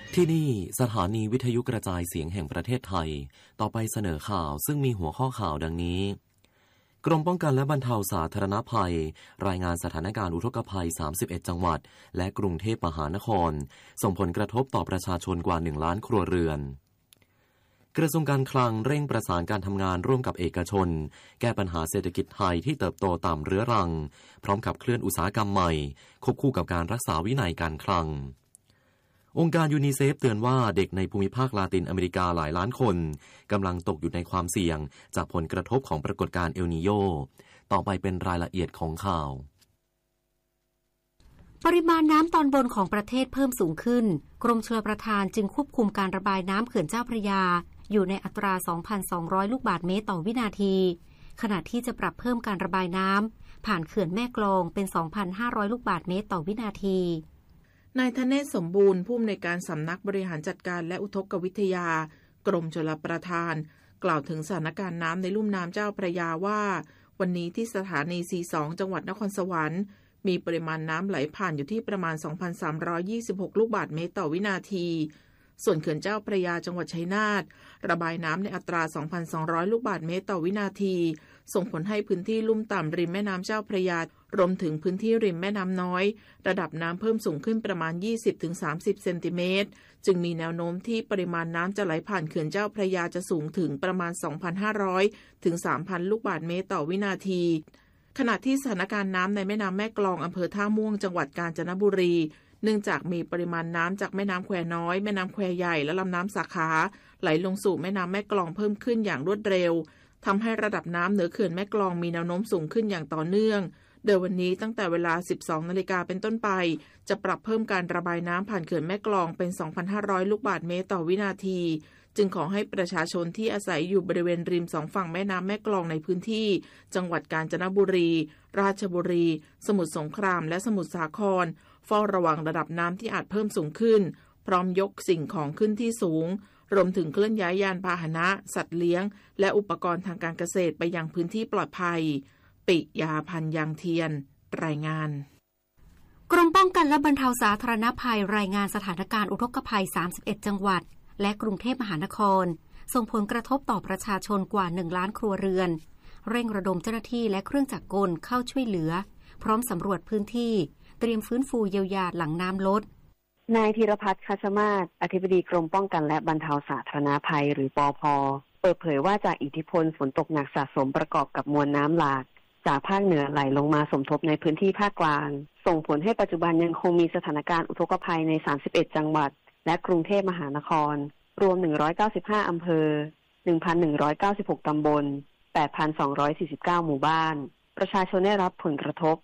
ที่นี่สถานีวิทยุกระจายเสียงแห่งประเทศไทยต่อไปเสนอข่าวซึ่งมีหัวข้อข่าวดังนี้กรมป้องกันและบรรเทาสาธารณภัยรายงานสถานการณ์อุทกภัย31จังหวัดและกรุงเทพมหานครส่งผลกระทบต่อประชาชนกว่า1ล้านครัวเรือนกระทรวงการคลังเร่งประสานการทำงานร่วมกับเอกชนแก้ปัญหาเศรษฐกิจไทยที่เติบโตต่ำเรื้อรังพร้อมขับเคลื่อนอุตสาหกรรมใหม่ควบคู่กับการรักษาวินัยการคลังองค์การยูนิเซฟเตือนว่าเด็กในภูมิภาคลาตินอเมริกาหลายล้านคนกำลังตกอยู่ในความเสี่ยงจากผลกระทบของปรากฏการณ์เอลนีโญต่อไปเป็นรายละเอียดของข่าวปริมาณน้ำตอนบนของประเทศเพิ่มสูงขึ้นกรมชลประทานจึงควบคุมการระบายน้ำเขื่อนเจ้าพระยาอยู่ในอัตรา 2,200 ลูกบาศก์เมตรต่อวินาทีขณะที่จะปรับเพิ่มการระบายน้ำผ่านเขื่อนแม่กลองเป็น 2,500 ลูกบาศก์เมตรต่อวินาทีนายธเนศสมบูรณ์ผู้อำนวยการสำนักบริหารจัดการและอุทกวิทยากรมชลประทานกล่าวถึงสถานการณ์น้ำในลุ่มน้ำเจ้าพระยาว่าวันนี้ที่สถานี 42 จังหวัดนครสวรรค์มีปริมาณน้ำไหลผ่านอยู่ที่ประมาณ 2,326 ลูกบาศก์เมตรต่อวินาทีส่วนเขื่อนเจ้าพระยาจังหวัดชัยนาทระบายน้ำในอัตรา 2,200 ลูกบาศก์เมตรต่อวินาทีส่งผลให้พื้นที่ลุ่มต่ำริมแม่น้ำเจ้าพระยารวมถึงพื้นที่ริมแม่น้ำน้อยระดับน้ำเพิ่มสูงขึ้นประมาณ 20-30 เซนติเมตรจึงมีแนวโน้มที่ปริมาณน้ำจะไหลผ่านเขื่อนเจ้าพระยาจะสูงถึงประมาณ 2,500 ถึง 3,000 ลูกบาศก์เมตรต่อวินาทีขณะที่สถานการณ์น้ำในแม่น้ำแม่กลองอำเภอท่าม่วงจังหวัดกาญจนบุรีเนื่องจากมีปริมาณน้ำจากแม่น้ำแควน้อยแม่น้ำแควใหญ่และลำน้ำสาขาไหลลงสู่แม่น้ำแม่กลองเพิ่มขึ้นอย่างรวดเร็วทำให้ระดับน้ำเหนือเขื่อนแม่กลองมีแนวโน้มสูงขึ้นอย่างต่อเนื่องโดยวันนี้ตั้งแต่เวลา 12 นาฬิกาเป็นต้นไปจะปรับเพิ่มการระบายน้ำผ่านเขื่อนแม่กลองเป็น 2,500 ลูกบาศก์เมตรต่อวินาทีจึงขอให้ประชาชนที่อาศัยอยู่บริเวณริมสองฝั่งแม่น้ำแม่กลองในพื้นที่จังหวัดกาญจนบุรีราชบุรีสมุทรสงครามและสมุทรสาครเฝ้าระวังระดับน้ำที่อาจเพิ่มสูงขึ้นพร้อมยกสิ่งของขึ้นที่สูงรวมถึงเคลื่อนย้ายยานพาหนะสัตว์เลี้ยงและอุปกรณ์ทางการเกษตรไปยังพื้นที่ปลอดภัยปิยาพันธ์ยังเทียนรายงานกรมป้องกันและบรรเทาสาธารณภัยรายงานสถานการณ์อุทกภัย31จังหวัดและกรุงเทพมหานครส่งผลกระทบต่อประชาชนกว่า1ล้านครัวเรือนเร่งระดมเจ้าหน้าที่และเครื่องจักรกลเข้าช่วยเหลือพร้อมสำรวจพื้นที่เตรียมฟื้นฟูเยียวยาหลังน้ำลดนายธีรพัฒน์ คัชมาศอธิบดีกรมป้องกันและบรรเทาสาธารณภัยหรือปภ.เปิดเผยว่าจากอิทธิพลฝนตกหนักสะสมประกอบกับมวลน้ำหลากจากภาคเหนือไหลลงมาสมทบในพื้นที่ภาคกลางส่งผลให้ปัจจุบันยังคงมีสถานการณ์อุทกภัยใน31จังหวัดและกรุงเทพมหานครรวม195อำเภอ 1,196 ตำบล 8,249 หมู่บ้านประชาชนได้รับผลกระทบ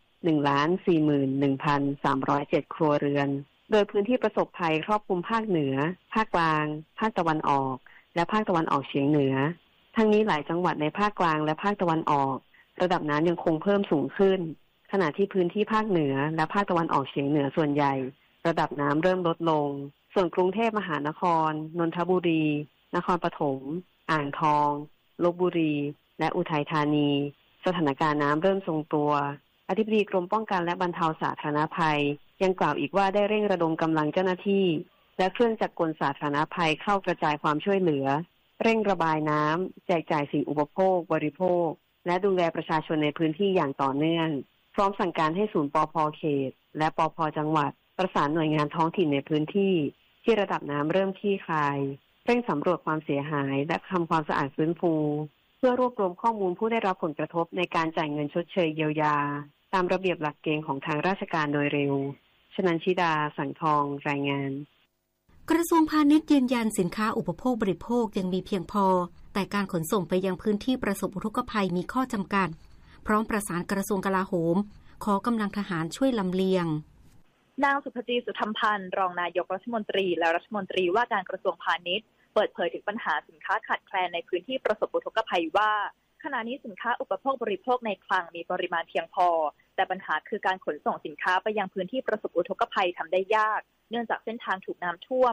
141,307 ครัวเรือนโดยพื้นที่ประสบภัยครอบคลุมภาคเหนือภาคกลางภาคตะวันออกและภาคตะวันออกเฉียงเหนือทั้งนี้หลายจังหวัดในภาคกลางและภาคตะวันออกระดับน้ำยังคงเพิ่มสูงขึ้นขณะที่พื้นที่ภาคเหนือและภาคตะวันออกเฉียงเหนือส่วนใหญ่ระดับน้ำเริ่มลดลงส่วนกรุงเทพมหานครนนทบุรีนครปฐมอ่างทองลพบุรีและอุทัยธานีสถานการณ์น้ำเริ่มทรงตัวอธิบดีกรมป้องกันและบรรเทาสาธารณภัยยังกล่าวอีกว่าได้เร่งระดมกำลังเจ้าหน้าที่และเครื่องจักรกลสาธารณภัยเข้ากระจายความช่วยเหลือเร่งระบายน้ำแจกจ่ายสิ่งอุปโภคบริโภคและดูแลประชาชนในพื้นที่อย่างต่อเนื่องพร้อมสั่งการให้ศูนย์ปภ.เขตและปภ.จังหวัดประสานหน่วยงานท้องถิ่นในพื้นที่ที่ระดับน้ำเริ่มคลี่คลายเร่งสำรวจความเสียหายและทำความสะอาดฟื้นฟูเพื่อรวบรวมข้อมูลผู้ได้รับผลกระทบในการจ่ายเงินชดเชยเยียวยาตามระเบียบหลักเกณฑ์ของทางราชการโดยเร็วชนันชิดาสังทองรายงานกระทรวงพาณิชย์ยืนยันสินค้าอุปโภคบริโภคยังมีเพียงพอแต่การขนส่งไปยังพื้นที่ประสบอุทกภัยมีข้อจำกัดพร้อมประสานกระทรวงกลาโหมขอกำลังทหารช่วยลำเลียงนางสุภจีสุธรรมพันธ์รองนายกรัฐมนตรีและรัฐมนตรีว่าการกระทรวงพาณิชย์เปิดเผยถึงปัญหาสินค้าขาดแคลนในพื้นที่ประสบอุทกภัยว่าขณะนี้สินค้าอุปโภคบริโภคในคลังมีปริมาณเพียงพอแต่ปัญหาคือการขนส่งสินค้าไปยังพื้นที่ประสบอุทกภัยทำได้ยากเนื่องจากเส้นทางถูกน้ำท่วมก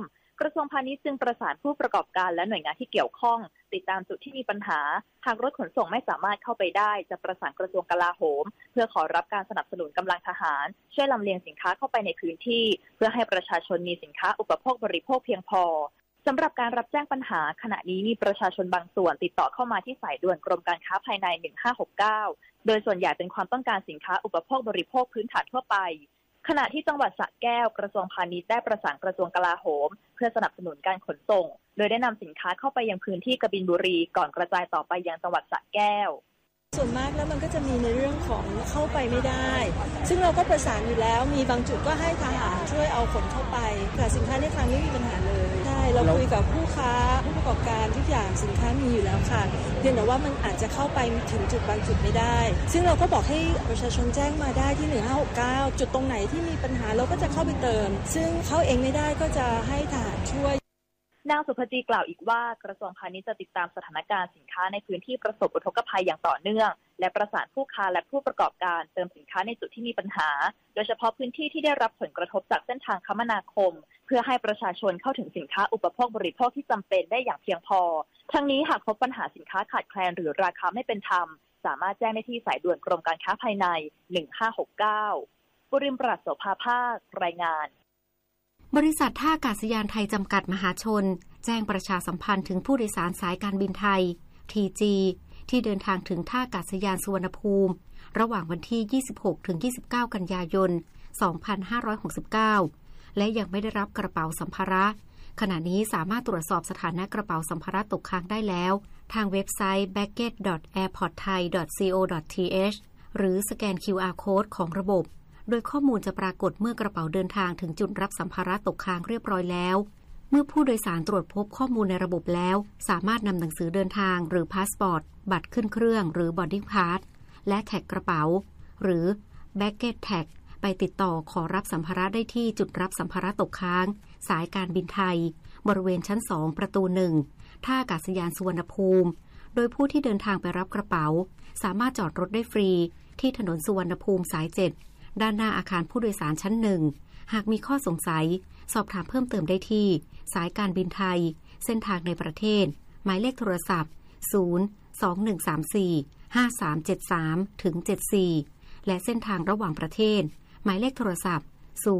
กระทรวงพาณิชย์จึงประสานผู้ประกอบการและหน่วยงานที่เกี่ยวข้องติดตามจุดที่มีปัญหาหากรถขนส่งไม่สามารถเข้าไปได้จะประสานกระทรวงกลาโหมเพื่อขอรับการสนับสนุนกำลังทหารช่วยลำเลียงสินค้าเข้าไปในพื้นที่เพื่อให้ประชาชนมีสินค้าอุปโภคบริโภคเพียงพอสำหรับการรับแจ้งปัญหาขณะนี้มีประชาชนบางส่วนติดต่อเข้ามาที่สายด่วนกรมการค้าภายใน1569โดยส่วนใหญ่เป็นความต้องการสินค้าอุปโภคบริโภคพื้นฐานทั่วไปขณะที่จังหวัดสระแก้วกระทรวงพาณิชย์ได้ประสานกระทรวงกลาโหมเพื่อสนับสนุนการขนส่งโดยได้นำสินค้าเข้าไปยังพื้นที่กบินบุรีก่อนกระจายต่อไปยังจังหวัดสระแก้วส่วนมากแล้วมันก็จะมีในเรื่องของเข้าไปไม่ได้ซึ่งเราก็ประสานอยู่แล้วมีบางจุดก็ให้ทหารช่วยเอาขนเข้าไปแต่สินค้าในคลังไม่มีปัญหาเลยใช่เราคุยกับผู้ค้าผู้ประกอบการทุกอย่างสินค้ามีอยู่แล้วค่ะเพียงแต่ว่ามันอาจจะเข้าไปถึงจุดบางจุดไม่ได้ซึ่งเราก็บอกให้ประชาชนแจ้งมาได้ที่1569จุดตรงไหนที่มีปัญหาเราก็จะเข้าไปเติมซึ่งเข้าเองไม่ได้ก็จะให้ทหารช่วยนางสุภจีกล่าวอีกว่ากระทรวงพาณิชย์จะติดตามสถานการณ์สินค้าในพื้นที่ประสบอุทกภัยอย่างต่อเนื่องและประสานผู้ค้าและผู้ประกอบการเติมสินค้าในจุดที่มีปัญหาโดยเฉพาะพื้นที่ที่ได้รับผลกระทบจากเส้นทางคมนาคมเพื่อให้ประชาชนเข้าถึงสินค้าอุปโภคบริโภคที่จำเป็นได้อย่างเพียงพอทั้งนี้หากพบปัญหาสินค้าขาดแคลนหรือราคาไม่เป็นธรรมสามารถแจ้งได้ที่สายด่วนกรมการค้าภายใน1569บุริมปราศโสภาภาครายงานบริษัทท่าอากาศยานไทยจำกัดมหาชนแจ้งประชาสัมพันธ์ถึงผู้โดยสารสายการบินไทย TG ที่เดินทางถึงท่าอากาศยานสุวรรณภูมิระหว่างวันที่ 26-29 กันยายน 2569 และยังไม่ได้รับกระเป๋าสัมภาระขณะนี้สามารถตรวจสอบสถานะกระเป๋าสัมภาระตกค้างได้แล้วทางเว็บไซต์ baggage.airportthai.co.th หรือสแกน QR Code ของระบบโดยข้อมูลจะปรากฏเมื่อกระเป๋าเดินทางถึงจุดรับสัมภาระตกค้างเรียบร้อยแล้วเมื่อผู้โดยสารตรวจพบข้อมูลในระบบแล้วสามารถนำหนังสือเดินทางหรือพาสปอร์ตบัตรขึ้นเครื่องหรือบอร์ดดิ้งพาสและแท็กกระเป๋าหรือ Baggage Tag ไปติดต่อขอรับสัมภาระได้ที่จุดรับสัมภาระตกค้างสายการบินไทยบริเวณชั้น 2 ประตู 1 ท่าอากาศยานสุวรรณภูมิโดยผู้ที่เดินทางไปรับกระเป๋าสามารถจอดรถได้ฟรีที่ถนนสุวรรณภูมิสาย 7ด้านหน้าอาคารผู้โดยสารชั้น 1หากมีข้อสงสัยสอบถามเพิ่มเติมได้ที่สายการบินไทยเส้นทางในประเทศหมายเลขโทรศัพท์021345373-74และเส้นทางระหว่างประเทศหมายเลขโทรศัพท์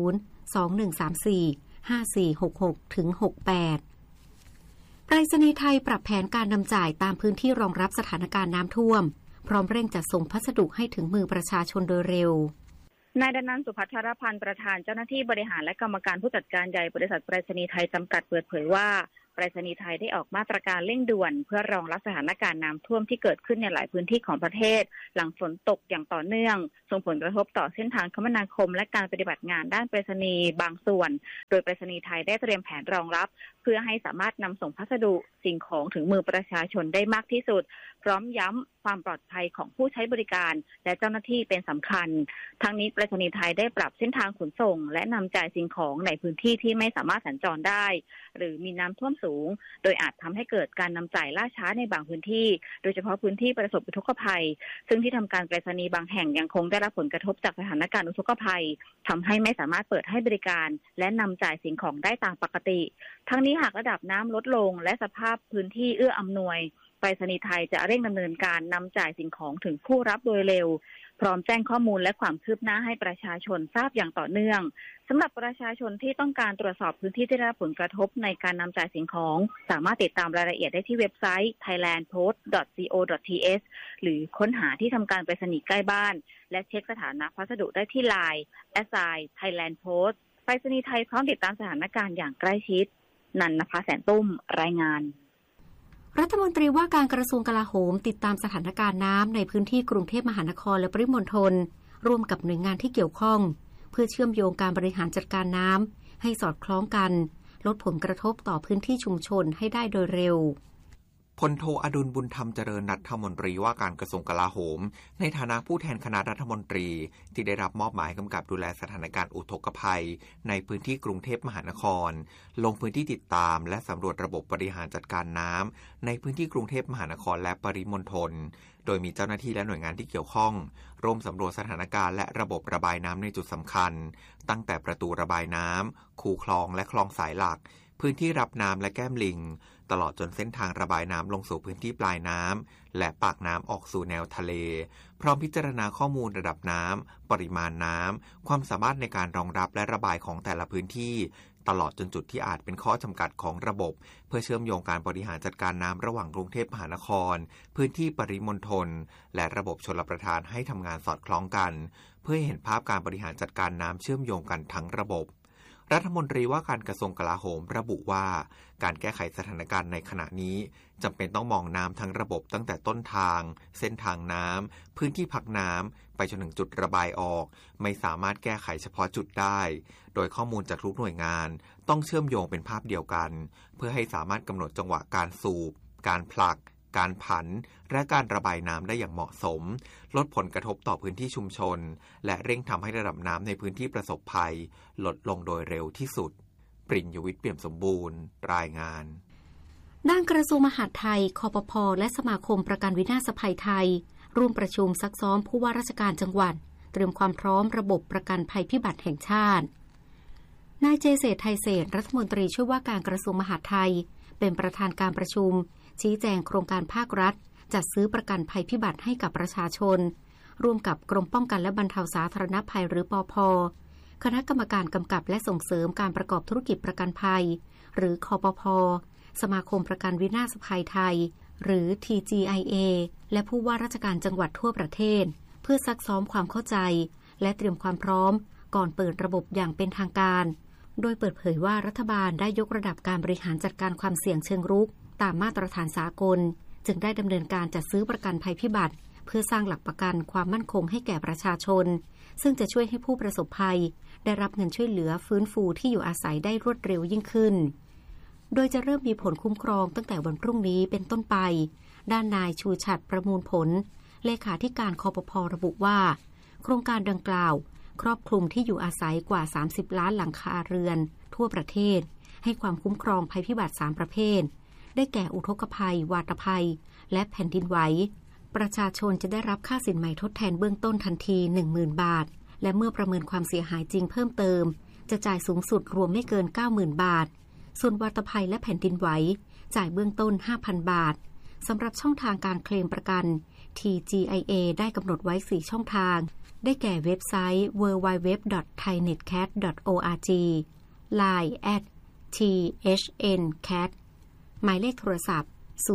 021345466-68ไปรษณีย์ไทยปรับแผนการนำจ่ายตามพื้นที่รองรับสถานการณ์น้ำท่วมพร้อมเร่งจัดส่งพัสดุให้ถึงมือประชาชนโดยเร็วนายดนันท์ สุพัทรพันธ์ประธานเจ้าหน้าที่บริหารและกรรมการผู้จัดการใหญ่บริษัทไปรษณีย์ไทยจำกัดเปิดเผยว่าไปรษณีย์ไทยได้ออกมาตรการเร่งด่วนเพื่อรองรับสถานการณ์น้ำท่วมที่เกิดขึ้นในหลายพื้นที่ของประเทศหลังฝนตกอย่างต่อเนื่องส่งผลกระทบต่อเส้นทางคมนาคมและการปฏิบัติงานด้านไปรษณีย์บางส่วนโดยไปรษณีย์ไทยได้เตรียมแผนรองรับเพื่อให้สามารถนำส่งพัสดุสิ่งของถึงมือประชาชนได้มากที่สุดพร้อมย้ำความปลอดภัยของผู้ใช้บริการและเจ้าหน้าที่เป็นสำคัญทั้งนี้ไปรษณีย์ไทยได้ปรับเส้นทางขนส่งและนำจ่ายสิ่งของในพื้นที่ที่ไม่สามารถสัญจรได้หรือมีน้ำท่วมสูงโดยอาจทำให้เกิดการนำจ่ายล่าช้าในบางพื้นที่โดยเฉพาะพื้นที่ประสบอุทกภัยซึ่งที่ทำการไปรษณีย์บางแห่งยังคงได้รับผลกระทบจากสถานการณ์อุทกภัยทำให้ไม่สามารถเปิดให้บริการและนำจ่ายสิ่งของได้ตามปกติทั้งนี้หากระดับน้ำลดลงและสภาพพื้นที่เอื้ออำนวยไปรษณีย์ไทยจะเร่งดำเนินการนำจ่ายสิ่งของถึงผู้รับโดยเร็วพร้อมแจ้งข้อมูลและความคืบหน้าให้ประชาชนทราบอย่างต่อเนื่องสำหรับประชาชนที่ต้องการตรวจสอบพื้นที่ที่ได้รับผลกระทบในการนำจ่ายสิ่งของสามารถติดตามรายละเอียดได้ที่เว็บไซต์ thailandpost.co.th หรือค้นหาที่ทำการไปรษณีย์ใกล้บ้านและเช็คสถานะพัสดุได้ที่ LINE @thailandpost ไปรษณีย์ไทยพร้อมติดตามสถานการณ์อย่างใกล้ชิดนันนภาแสนตุ้มรายงานรัฐมนตรีว่าการกระทรวงกลาโหมติดตามสถานการณ์น้ำในพื้นที่กรุงเทพมหานครและปริมณฑลร่วมกับหน่วยงานที่เกี่ยวข้องเพื่อเชื่อมโยงการบริหารจัดการน้ำให้สอดคล้องกันลดผลกระทบต่อพื้นที่ชุมชนให้ได้โดยเร็วพลโทอดุลบุญธรรมเจริญรัฐมนตรีว่าการกระทรวงกลาโหมในฐานะผู้แทนคณะรัฐมนตรีที่ได้รับมอบหมายกำกับดูแลสถานการณ์อุทกภัยในพื้นที่กรุงเทพมหานครลงพื้นที่ติดตามและสำรวจระบบบริหารจัดการน้ำในพื้นที่กรุงเทพมหานครและปริมณฑลโดยมีเจ้าหน้าที่และหน่วยงานที่เกี่ยวข้องร่วมสำรวจสถานการณ์และระบบระบายน้ำในจุดสำคัญตั้งแต่ประตูระบายน้ำคูคลองและคลองสายหลักพื้นที่รับน้ำและแก้มลิงตลอดจนเส้นทางระบายน้ำลงสู่พื้นที่ปลายน้ำและปากน้ำออกสู่แนวทะเลพร้อมพิจารณาข้อมูลระดับน้ำปริมาณน้ำความสามารถในการรองรับและระบายของแต่ละพื้นที่ตลอดจนจุดที่อาจเป็นข้อจำกัดของระบบเพื่อเชื่อมโยงการบริหารจัดการน้ำระหว่างกรุงเทพมหานครพื้นที่ปริมณฑลและระบบชลประทานให้ทำงานสอดคล้องกันเพื่อให้เห็นภาพการบริหารจัดการน้ำเชื่อมโยงกันทั้งระบบรัฐมนตรีว่าการกระทรวงกลาโหมระบุว่าการแก้ไขสถานการณ์ในขณะนี้จำเป็นต้องมองน้ำทั้งระบบตั้งแต่ต้นทางเส้นทางน้ำพื้นที่พักน้ำไปจนถึงจุดระบายออกไม่สามารถแก้ไขเฉพาะจุดได้โดยข้อมูลจากทุกหน่วยงานต้องเชื่อมโยงเป็นภาพเดียวกันเพื่อให้สามารถกำหนดจังหวะการสูบการผลักการผันและการระบายน้ำได้อย่างเหมาะสมลดผลกระทบต่อพื้นที่ชุมชนและเร่งทำให้ระดับน้ำในพื้นที่ประสบภัยลดลงโดยเร็วที่สุดปริญญวิทย์ เปี่ยมสมบูรณ์รายงานด้านกระทรวงมหาดไทยคปภ.และสมาคมประกันวินาศภัยไทยร่วมประชุมซักซ้อมผู้ว่าราชการจังหวัดเตรียมความพร้อมระบบประกันภัยพิบัติแห่งชาตินายเจเศรษฐ์ไทยเศรษฐ์รัฐมนตรีช่วยว่าการกระทรวงมหาดไทยเป็นประธานการประชุมชี้แจงโครงการภาครัฐจัดซื้อประกันภัยพิบัติให้กับประชาชนร่วมกับกรมป้องกันและบรรเทาสาธารณภัยหรือปภ.คณะกรรมการกำกับและส่งเสริมการประกอบธุรกิจประกันภัยหรือคปภ.สมาคมประกันวินาศภัยไทยหรือ TGIA และผู้ว่าราชการจังหวัดทั่วประเทศเพื่อซักซ้อมความเข้าใจและเตรียมความพร้อมก่อนเปิดระบบอย่างเป็นทางการโดยเปิดเผยว่ารัฐบาลได้ยกระดับการบริหารจัดการความเสี่ยงเชิงรุกตามมาตรฐานสากลจึงได้ดำเนินการจัดซื้อประกันภัยพิบัติเพื่อสร้างหลักประกันความมั่นคงให้แก่ประชาชนซึ่งจะช่วยให้ผู้ประสบภัยได้รับเงินช่วยเหลือฟื้นฟูที่อยู่อาศัยได้รวดเร็วยิ่งขึ้นโดยจะเริ่มมีผลคุ้มครองตั้งแต่วันพรุ่งนี้เป็นต้นไปด้านนายชูฉัตรประมูลผลเลขาธิการคปภ.ระบุว่าโครงการดังกล่าวครอบคลุมที่อยู่อาศัยกว่า30ล้านหลังคาเรือนทั่วประเทศให้ความคุ้มครองภัยพิบัติ3ประเภทได้แก่อุทกภัยวาตภัยและแผ่นดินไหวประชาชนจะได้รับค่าสินใหม่ทดแทนเบื้องต้นทันที 10,000 บาทและเมื่อประเมินความเสียหายจริงเพิ่มเติมจะจ่ายสูงสุดรวมไม่เกิน 90,000 บาทส่วนวาตภัยและแผ่นดินไหวจ่ายเบื้องต้น 5,000 บาทสำหรับช่องทางการเคลมประกัน TGIA ได้กำหนดไว้4ช่องทางได้แก่เว็บไซต์ www.thainetcat.org Line @THNCat หมายเลขโทรศัพท์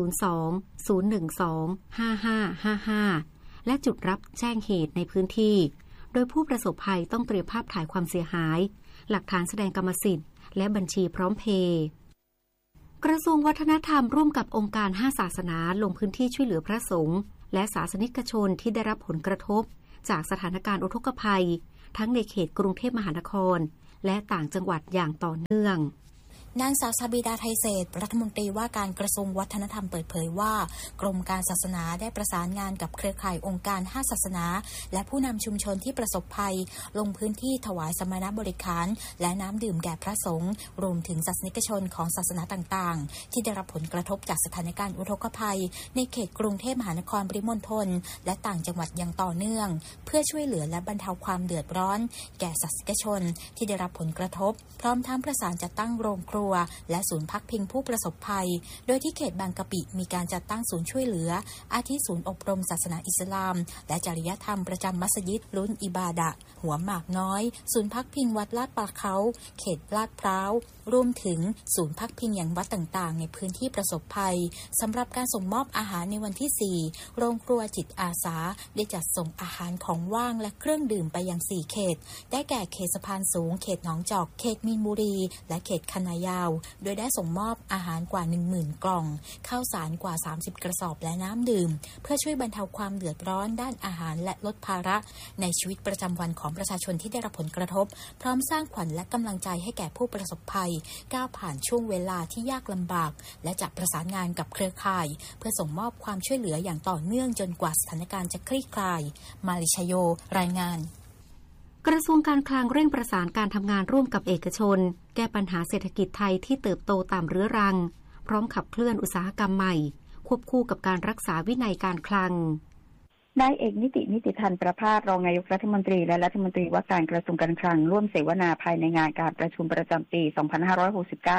02-012-5555 และจุดรับแจ้งเหตุในพื้นที่โดยผู้ประสบภัยต้องเตรียมภาพถ่ายความเสียหายหลักฐานแสดงกรรมสิทธิ์และบัญชีพร้อมเพย์กระทรวงวัฒนธรรมร่วมกับองค์การ5ศาสนาลงพื้นที่ช่วยเหลือพระสงฆ์และศาสนิกชนที่ได้รับผลกระทบจากสถานการณ์อุทกภัยทั้งในเขตกรุงเทพมหานครและต่างจังหวัดอย่างต่อเนื่องนางสาวชบิดาไทยเศรษฐ์รัฐมนตรีว่าการกระทรวงวัฒนธรรมเปิดเผยว่ากรมการศาสนาได้ประสานงานกับเครือข่ายองค์การ5ศาสนาและผู้นำชุมชนที่ประสบภัยลงพื้นที่ถวายสมณบริการและน้ำดื่มแก่พระสงฆ์รวมถึงศาสนิกชนของศาสนาต่างๆที่ได้รับผลกระทบจากสถานการณ์อุทกภัยในเขตกรุงเทพมหานครปริมณฑลและต่างจังหวัดอย่างต่อเนื่องเพื่อช่วยเหลือและบรรเทาความเดือดร้อนแก่ศาสนิกชนที่ได้รับผลกระทบพร้อมทั้งประสานจัดตั้งโรงครัวและศูนย์พักพิงผู้ประสบภัยโดยที่เขตบางกะปิมีการจัดตั้งศูนย์ช่วยเหลืออาทิศูนย์อบรมศาสนาอิสลามและจริยธรรมประจำมัสยิดลุนอิบาดะห์หัวหมากน้อยศูนย์พักพิงวัดลาดปลาเขาเขตลาดพร้าวรวมถึงศูนย์พักพิงอย่างวัดต่างๆในพื้นที่ประสบภัยสำหรับการส่งมอบอาหารในวันที่4โรงครัวจิตอาสาได้จัดส่งอาหารของว่างและเครื่องดื่มไปยัง4เขตได้แก่เขตสะพานสูงเขตหนองจอกเขตมีนบุรีและเขตคณะยาวโดยได้ส่งมอบอาหารกว่า 10,000 กล่องข้าวสารกว่า30กระสอบและน้ำดื่มเพื่อช่วยบรรเทาความเดือดร้อนด้านอาหารและลดภาระในชีวิตประจำวันของประชาชนที่ได้รับผลกระทบพร้อมสร้างขวัญและกำลังใจให้แก่ผู้ประสบภัยก้าวผ่านช่วงเวลาที่ยากลำบากและจะประสานงานกับเครือข่ายเพื่อส่งมอบความช่วยเหลืออย่างต่อเนื่องจนกว่าสถานการณ์จะคลี่คลายมาลิชโยรายงานกระทรวงการคลังเร่งประสานการทำงานร่วมกับเอกชนแก้ปัญหาเศรษฐกิจไทยที่เติบโตตามเรื้อรังพร้อมขับเคลื่อนอุตสาหกรรมใหม่ควบคู่กับการรักษาวินัยการคลังนายเอกนิติพันธ์ประภาสรองนายกรัฐมนตรีและรัฐมนตรีว่าการกระทรวงการคลังร่วมเสวนาภายในงานการประชุมประจำปี 2569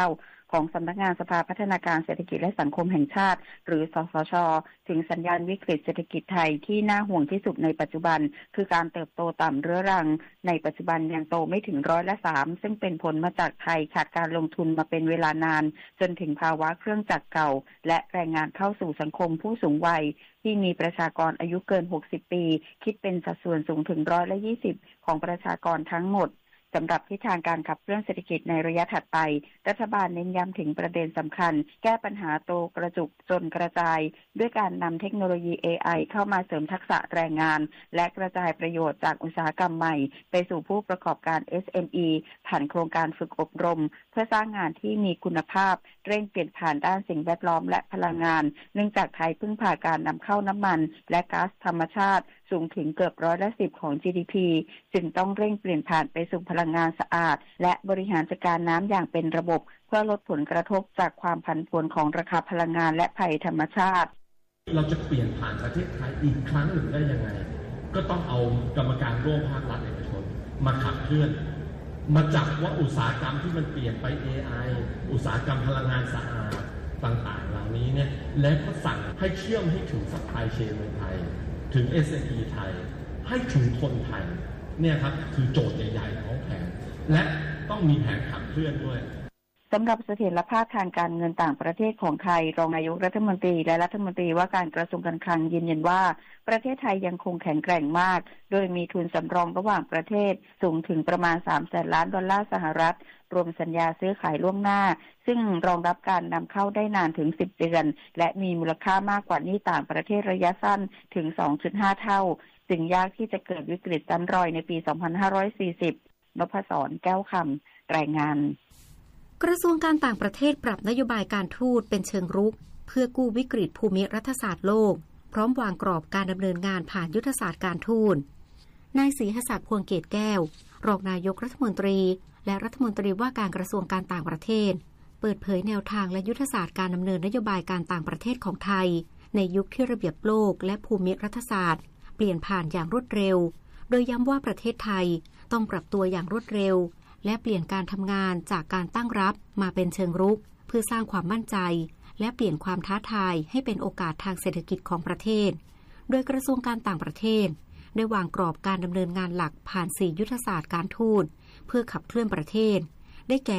ของสำนักงานสภาพัฒนาการเศรษฐกิจและสังคมแห่งชาติหรือสสช.ถึงสัญญาณวิกฤตเศรษฐกิจไทยที่น่าห่วงที่สุดในปัจจุบันคือการเติบโตต่ำเรื้อรังในปัจจุบันยังโตไม่ถึง3%ซึ่งเป็นผลมาจากไทยขาดการลงทุนมาเป็นเวลานานจนถึงภาวะเครื่องจักรเก่าและแรงงานเข้าสู่สังคมผู้สูงวัยที่มีประชากรอายุเกิน60ปีคิดเป็นสัดส่วนสูงถึง20%ของประชากรทั้งหมดสำหรับทิศทางการขับเคลื่อนเศรษฐกิจในระยะถัดไปรัฐบาลเน้นย้ำถึงประเด็นสำคัญแก้ปัญหาโตกระจุกจนกระจายด้วยการนำเทคโนโลยี AI เข้ามาเสริมทักษะแรงงานและกระจายประโยชน์จากอุตสาหกรรมใหม่ไปสู่ผู้ประกอบการ SME ผ่านโครงการฝึกอบรมเพื่อสร้างงานที่มีคุณภาพเร่งเปลี่ยนผ่านด้านสิ่งแวดล้อมและพลังงานเนื่องจากไทยพึ่งพาการนำเข้าน้ำมันและก๊าซธรรมชาติสูงถึงเกือบ10%ของ GDP จึงต้องเร่งเปลี่ยนผ่านไปสู่พลังงานสะอาดและบริหารจัดการน้ำอย่างเป็นระบบเพื่อลดผลกระทบจากความผันผวนของราคาพลังงานและภัยธรรมชาติเราจะเปลี่ยนผ่านประเทศไทยอีกครั้งหนึ่งได้ยังไงก็ต้องเอากรรมการร่วมภาครัฐเอกชนมาขับเคลื่อนมาจับว่าอุตสาหกรรมที่มันเปลี่ยนไป AI อุตสาหกรรมพลังงานสะอาดต่างๆเหล่านี้เนี่ยและก็สั่งให้เชื่อมให้ถึงซัพพลายเชนในไทยถึง SME ไทยให้ถึงคนไทยเนี่ยครับคือโจทย์ใหญ่ๆของแผนและต้องมีแผนขับเคลื่อนด้วยสำหรับเสถียรภาพทางการเงินต่างประเทศของไทยรองนายกรัฐมนตรีและรัฐมนตรีว่าการกระทรวงการคลังยืนยันว่าประเทศไทยยังคงแข็งแกร่งมากโดยมีทุนสำรองระหว่างประเทศสูงถึงประมาณ$300 ล้านรวมสัญญาซื้อขายล่วงหน้าซึ่งรองรับการนำเข้าได้นานถึง10 เดือนและมีมูลค่ามากกว่าหนี้ต่างประเทศระยะสั้นถึง 2.5 เท่าจึงยากที่จะเกิดวิกฤตซ้ำรอยในปี 2540 นพศร แก้วคำรายงานกระทรวงการต่างประเทศปรับนโยบายการทูตเป็นเชิงรุกเพื่อกู้วิกฤตภูมิรัฐศาสตร์โลกพร้อมวางกรอบการดำเนินงานผ่านยุทธศาสตร์การทูตนายศรีหศักดิ์พวงเกตแก้วรองนายกรัฐมนตรีและรัฐมนตรีว่าการกระทรวงการต่างประเทศเปิดเผยแนวทางและยุทธศาสตร์การดำเนินนโยบายการต่างประเทศของไทยในยุคที่ระเบียบโลกและภูมิรัฐศาสตร์เปลี่ยนผ่านอย่างรวดเร็วโดยย้ำว่าประเทศไทยต้องปรับตัวอย่างรวดเร็วและเปลี่ยนการทำงานจากการตั้งรับมาเป็นเชิงรุกเพื่อสร้างความมั่นใจและเปลี่ยนความท้าทายให้เป็นโอกาสทางเศรษฐกิจของประเทศโดยกระทรวงการต่างประเทศได้วางกรอบการดำเนินงานหลักผ่าน4ยุทธศาสตร์การทูตเพื่อขับเคลื่อนประเทศได้แก่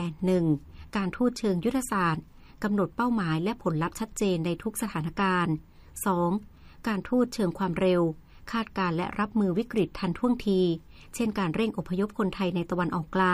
1. การทูตเชิงยุทธศาสตร์กำหนดเป้าหมายและผลลัพธ์ชัดเจนในทุกสถานการณ์ 2. การทูตเชิงความเร็วคาดการและรับมือวิกฤตทันท่วงทีเช่นการเร่งอพยพคนไทยในตะวันออกกลาง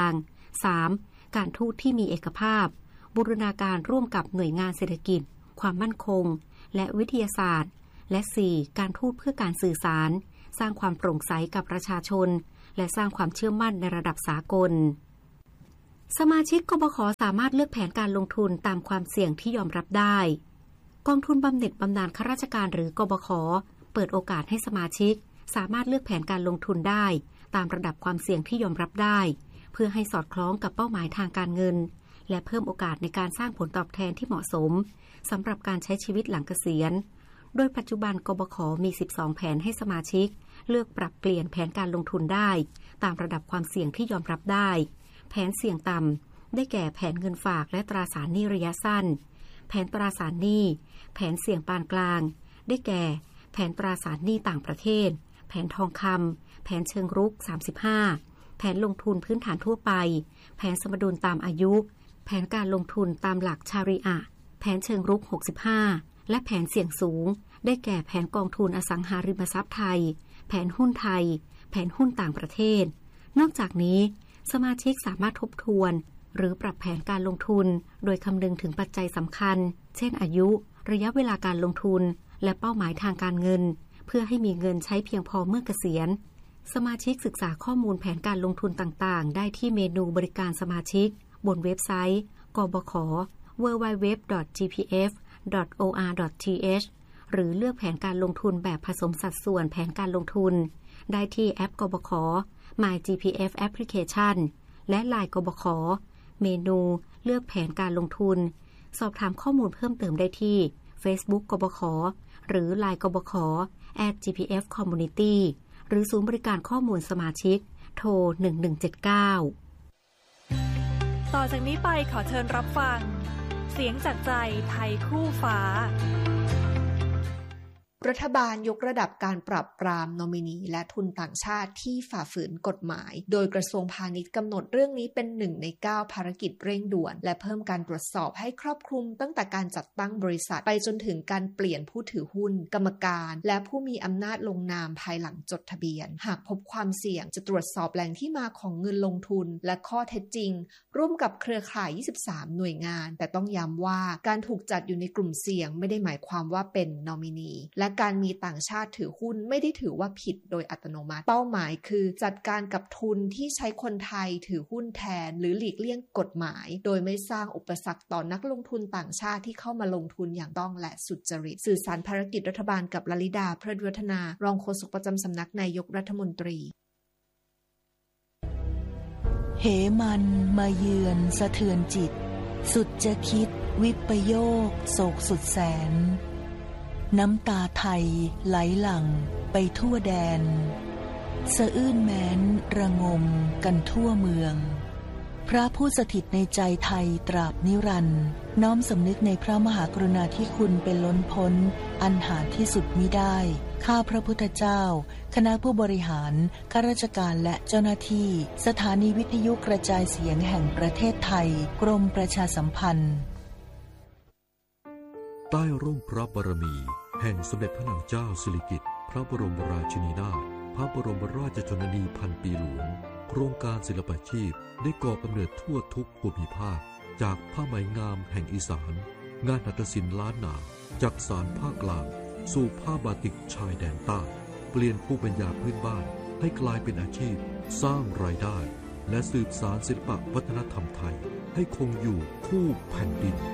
3. การทูตที่มีเอกภาพบูรณาการร่วมกับหน่วยงานเศรษฐกิจความมั่นคงและวิทยาศาสตร์และ 4. การทูตเพื่อการสื่อสารสร้างความโปร่งใสกับประชาชนและสร้างความเชื่อมั่นในระดับสากลสมาชิกกบข.สามารถเลือกแผนการลงทุนตามความเสี่ยงที่ยอมรับได้กองทุนบำเหน็จบำนาญข้าราชการหรือกบข.เปิดโอกาสให้สมาชิกสามารถเลือกแผนการลงทุนได้ตามระดับความเสี่ยงที่ยอมรับได้เพื่อให้สอดคล้องกับเป้าหมายทางการเงินและเพิ่มโอกาสในการสร้างผลตอบแทนที่เหมาะสมสำหรับการใช้ชีวิตหลังเกษียณโดยปัจจุบันกบข.มี12แผนให้สมาชิกเลือกปรับเปลี่ยนแผนการลงทุนได้ตามระดับความเสี่ยงที่ยอมรับได้แผนเสี่ยงต่ำได้แก่แผนเงินฝากและตราสารหนี้ระยะสั้นแผนตราสารหนี้แผนเสี่ยงปานกลางได้แก่แผนตราสารหนี้ต่างประเทศแผนทองคำแผนเชิงรุก35แผนลงทุนพื้นฐานทั่วไปแผนสมดุลตามอายุแผนการลงทุนตามหลักชาริอะห์แผนเชิงรุก65และแผนเสี่ยงสูงได้แก่แผนกองทุนอสังหาริมทรัพย์ไทยแผนหุ้นไทยแผนหุ้นต่างประเทศนอกจากนี้สมาชิกสามารถทบทวนหรือปรับแผนการลงทุนโดยคำนึงถึงปัจจัยสำคัญเช่นอายุระยะเวลาการลงทุนและเป้าหมายทางการเงินเพื่อให้มีเงินใช้เพียงพอเมื่อเกษียณสมาชิกศึกษาข้อมูลแผนการลงทุนต่างๆได้ที่เมนูบริการสมาชิกบนเว็บไซต์กบข. www.gpf.or.th หรือเลือกแผนการลงทุนแบบผสมสัดส่วนแผนการลงทุนได้ที่แอปกบข. My GPF Application และ LINE กบข.เมนูเลือกแผนการลงทุนสอบถามข้อมูลเพิ่มเติมได้ที่ Facebook กบข.หรือ LINE กบข. @GPF Community หรือศูนย์บริการข้อมูลสมาชิกโทร1179 ต่อจากนี้ไปขอเชิญรับฟังเสียงจากใจไทยคู่ฟ้ารัฐบาลยกระดับการปราบปรามนอมินีและทุนต่างชาติที่ฝ่าฝืนกฎหมายโดยกระทรวงพาณิชย์กำหนดเรื่องนี้เป็น1 ใน 9ภารกิจเร่งด่วนและเพิ่มการตรวจสอบให้ครอบคลุมตั้งแต่การจัดตั้งบริษัทไปจนถึงการเปลี่ยนผู้ถือหุ้นกรรมการและผู้มีอำนาจลงนามภายหลังจดทะเบียนหากพบความเสี่ยงจะตรวจสอบแหล่งที่มาของเงินลงทุนและข้อเท็จจริงร่วมกับเครือข่าย23หน่วยงานแต่ต้องย้ำว่าการถูกจัดอยู่ในกลุ่มเสี่ยงไม่ได้หมายความว่าเป็นนอมินีและการมีต่างชาติถือหุ้นไม่ได้ถือว่าผิดโดยอัตโนมัติเป้าหมายคือจัดการกับทุนที่ใช้คนไทยถือหุ้นแทนหรือหลีกเลี่ยงกฎหมายโดยไม่สร้างอุปสรรคต่อนักลงทุนต่างชาติที่เข้ามาลงทุนอย่างต้องและสุจริตสื่อสารภารกิจรัฐบาลกับลลิดาเพลิดวัฒนารองโฆษกประจำสำนักนายกรัฐมนตรีเหมันมาเยือนสะเทือนจิตสุดจะคิดวิปโยคโศกสุดแสนน้ำตาไทยไหลหลั่งไปทั่วแดนสะอื้นแม้นระงมกันทั่วเมืองพระผู้สถิตในใจไทยตราบนิรันดร์น้อมสำนึกในพระมหากรุณาธิคุณเป็นล้นพ้นอันหาที่สุดมิได้ข้าพระพุทธเจ้าคณะผู้บริหารข้าราชการและเจ้าหน้าที่สถานีวิทยุกระจายเสียงแห่งประเทศไทยกรมประชาสัมพันธ์ใต้ร่มพระบารมีแห่งสมเด็จพระนางเจ้าสิริกิติ์พระบรมราชินีนาถพระบรมราชชนนีพันปีหลวงโครงการศิลปาชีพได้ก่อกำเนิดทั่วทุกภูมิภาคจากผ้าไหมงามแห่งอีสานงานหัตถศิลป์ล้านนาจากสานภาคกลางสู่ผ้าบาติกชายแดนใต้เปลี่ยนภูมิปัญญาพื้นบ้านให้กลายเป็นอาชีพสร้างรายได้และสืบสานศิลปวัฒนธรรมไทยให้คงอยู่คู่แผ่นดิน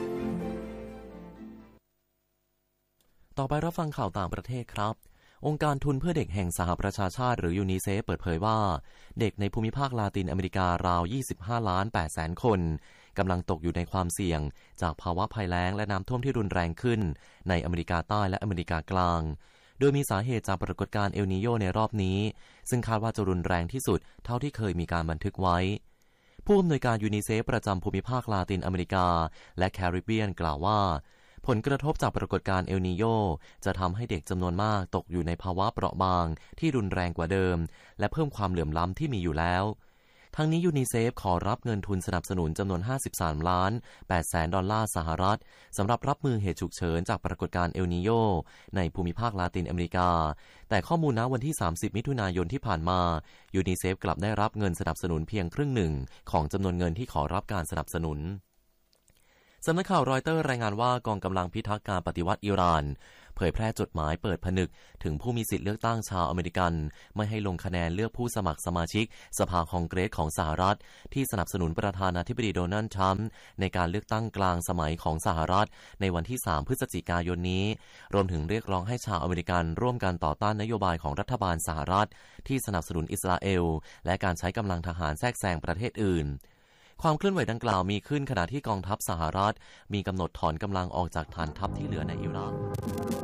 ต่อไปรับฟังข่าวต่างประเทศครับองค์การทุนเพื่อเด็กแห่งสหประชาชาติหรือยูนิเซฟเปิดเผยว่าเด็กในภูมิภาคลาตินอเมริการาว 25.8 คนกำลังตกอยู่ในความเสี่ยงจากภาวะภัยแล้งและน้ำท่วมที่รุนแรงขึ้นในอเมริกาใต้และอเมริกากลางโดยมีสาเหตุจากปรากฏการณ์เอลนีโญในรอบนี้ซึ่งคาดว่าจะรุนแรงที่สุดเท่าที่เคยมีการบันทึกไว้ผู้อำนวยการยูนิเซฟประจำภูมิภาคลาตินอเมริกาและแคริบเบียนกล่าวว่าผลกระทบจากปรากฏการณ์เอลนีโญจะทำให้เด็กจำนวนมากตกอยู่ในภาวะเปราะบางที่รุนแรงกว่าเดิมและเพิ่มความเหลื่อมล้ำที่มีอยู่แล้วทั้งนี้ยูนิเซฟขอรับเงินทุนสนับสนุนจำนวน$53.8 แสนสำหรับรับมือเหตุฉุกเฉินจากปรากฏการณ์เอลนีโญในภูมิภาคลาตินอเมริกาแต่ข้อมูลณวันที่30มิถุนายนที่ผ่านมายูนิเซฟกลับได้รับเงินสนับสนุนเพียงครึ่งหนึ่งของจำนวนเงินที่ขอรับการสนับสนุนสำนักข่าวรอยเตอร์รายงานว่ากองกำลังพิทักษ์การปฏิวัติอิหร่านเผยแพร่จดหมายเปิดผนึกถึงผู้มีสิทธิเลือกตั้งชาวอเมริกันไม่ให้ลงคะแนนเลือกผู้สมัครสมาชิกสภาคองเกรสของสหรัฐที่สนับสนุนประธานาธิบดีโดนัลด์ทรัมป์ในการเลือกตั้งกลางสมัยของสหรัฐในวันที่3พฤศจิกายนนี้รวมถึงเรียกร้องให้ชาวอเมริกันร่วมกันต่อต้านนโยบายของรัฐบาลสหรัฐที่สนับสนุนอิสราเอลและการใช้กำลังทหารแทรกแซงประเทศอื่นความเคลื่อนไหวดังกล่าวมีขึ้นขณะที่กองทัพสหรัฐมีกำหนดถอนกำลังออกจากฐานทัพที่เหลือในอิรัก